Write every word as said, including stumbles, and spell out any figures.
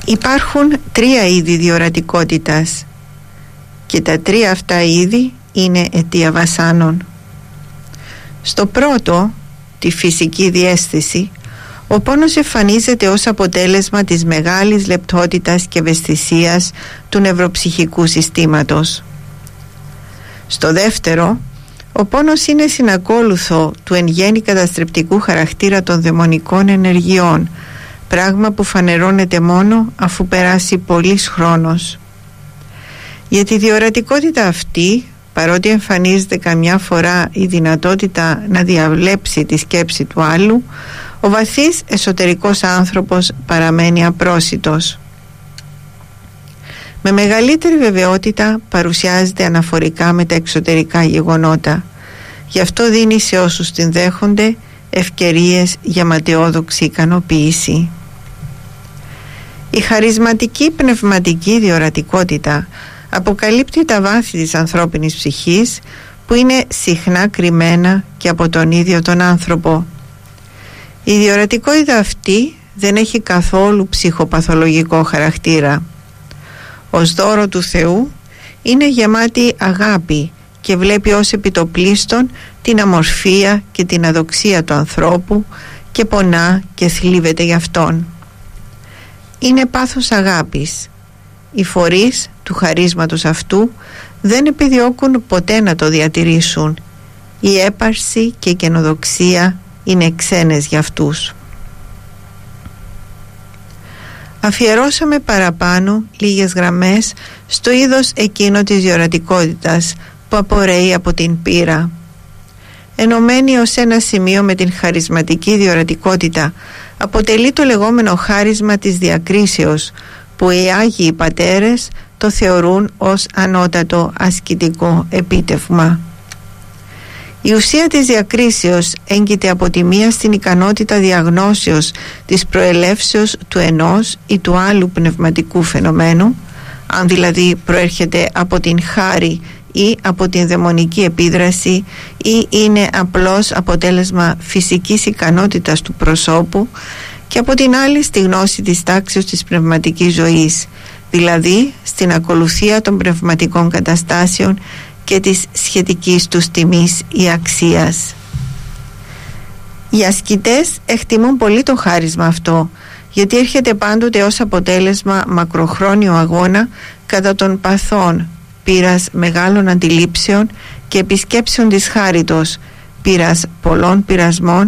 Υπάρχουν τρία είδη διορατικότητας και τα τρία αυτά είδη είναι αιτία βασάνων. Στο πρώτο, τη φυσική διαίσθηση, ο πόνος εμφανίζεται ως αποτέλεσμα της μεγάλης λεπτότητας και ευαισθησίας του νευροψυχικού συστήματος. Στο δεύτερο, ο πόνος είναι συνακόλουθο του εν γέννη καταστρεπτικού χαρακτήρα των δαιμονικών ενεργειών, πράγμα που φανερώνεται μόνο αφού περάσει πολύς χρόνος. Για τη διορατικότητα αυτή, παρότι εμφανίζεται καμιά φορά η δυνατότητα να διαβλέψει τη σκέψη του άλλου, ο βαθύς εσωτερικός άνθρωπος παραμένει απρόσιτος. Με μεγαλύτερη βεβαιότητα παρουσιάζεται αναφορικά με τα εξωτερικά γεγονότα. Γι' αυτό δίνει σε όσους την δέχονται ευκαιρίες για ματαιόδοξη ικανοποίηση. Η χαρισματική πνευματική διορατικότητα αποκαλύπτει τα βάθη της ανθρώπινης ψυχής που είναι συχνά κρυμμένα και από τον ίδιο τον άνθρωπο. Η διορατικότητα αυτή δεν έχει καθόλου ψυχοπαθολογικό χαρακτήρα. Ως δώρο του Θεού είναι γεμάτη αγάπη και βλέπει ως επιτοπλίστων την αμορφία και την αδοξία του ανθρώπου και πονά και θλίβεται γι' αυτόν. Είναι πάθος αγάπης. Οι φορείς του χαρίσματος αυτού δεν επιδιώκουν ποτέ να το διατηρήσουν. Η έπαρση και η καινοδοξία είναι ξένες για αυτούς. Αφιερώσαμε παραπάνω λίγες γραμμές στο είδος εκείνο της διορατικότητας που απορρέει από την πείρα. Ενωμένη ως ένα σημείο με την χαρισματική διορατικότητα αποτελεί το λεγόμενο χάρισμα της διακρίσεως, που οι Άγιοι Πατέρες το θεωρούν ως ανώτατο ασκητικό επίτευγμα. Η ουσία της διακρίσεως έγκυται από τη μία στην ικανότητα διαγνώσεως της προελεύσεως του ενός ή του άλλου πνευματικού φαινομένου, αν δηλαδή προέρχεται από την χάρη ή από την δαιμονική επίδραση ή είναι απλώς αποτέλεσμα φυσικής ικανότητας του προσώπου, και από την άλλη στη γνώση της τάξης της πνευματικής ζωής, δηλαδή στην ακολουθία των πνευματικών καταστάσεων και της σχετικής τους τιμής ή αξίας. Οι ασκητές εκτιμούν πολύ το χάρισμα αυτό, γιατί έρχεται πάντοτε ως αποτέλεσμα μακροχρόνιου αγώνα κατά των παθών, πείρας μεγάλων αντιλήψεων και επισκέψεων της χάριτος, πείρας πολλών πειρασμών